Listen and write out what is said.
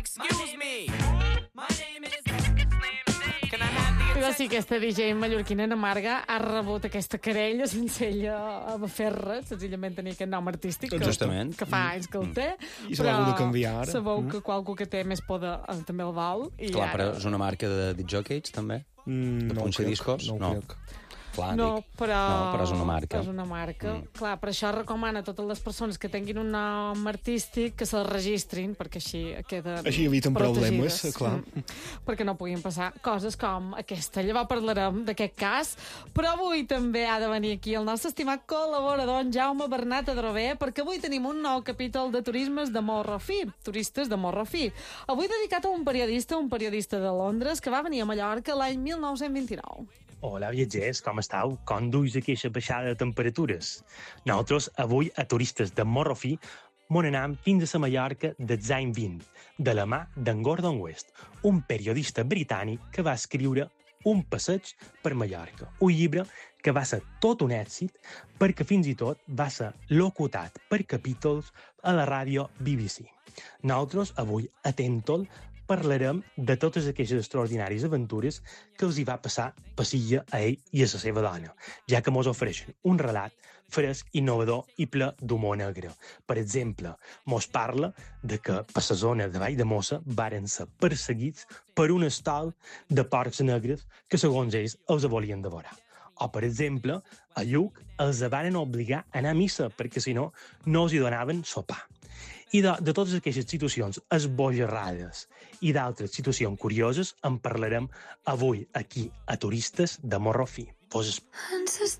Excuse me. My name is... Can I have the Però sí, aquesta DJ mallorquina Ana Marga ha rebut aquesta querella sense ella fer res, senzillament tenia aquest nom artístic Justament. que fa anys que el té. I se l'ha hagut de canviar ara. Sabeu que qualcú que té més poder també el vol. I Clar, ara... però és una marca de discjòqueis, també? De No ho punxa crec, discos? no ho crec. Clar, No, dic. però... No, però és una marca. És una marca. Clar, per això recomana a totes les persones que tinguin un nom artístic que se'l registrin, perquè així queden Així eviten problemes, protegides. clar. Perquè no puguin passar coses com aquesta. Llavors parlarem d'aquest cas, però avui també ha de venir aquí el nostre estimat col·laborador, en Jaume Bernat Adrover, perquè avui tenim un nou capítol de turismes de Morro Fi, turistes de Morro Fi. Avui dedicat a un periodista de Londres, que va venir a Mallorca l'any 1929. Hola, viatgers, com estàu? Com duis aquesta baixada de temperatures? Nosaltres, avui, a turistes de Morro Fi, m'on anam fins a la Mallorca dels anys 20, de la mà d'en Gordon West, un periodista britànic que va escriure Un passeig per Mallorca, un llibre que va ser tot un èxit perquè fins i tot va ser locutat per capítols a la ràdio BBC. Nosaltres, avui, a Tentol, parlarem de totes aquestes extraordinàries aventures que els hi va passar Passilla a ell i a la seva dona, ja que mos ofereixen un relat fresc, innovador i ple d'humor negre. Per exemple, mos parla de que per la zona de Vall de Mossa varen ser perseguits per un estol de porcs negres que, segons ells, els volien devorar. O, per exemple, a Lluc els varen obligar a anar a missa perquè, si no, no els hi donaven sopar. I de totes aquestes situacions esbojarrades i d'altres situacions curioses en parlarem avui aquí a Turistes de Morro Fi. Vos